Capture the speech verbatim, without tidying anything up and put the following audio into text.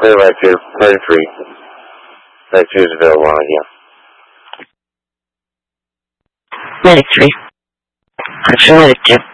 clear right two, clear three. Right two is available on you. Medic three. Action medic two.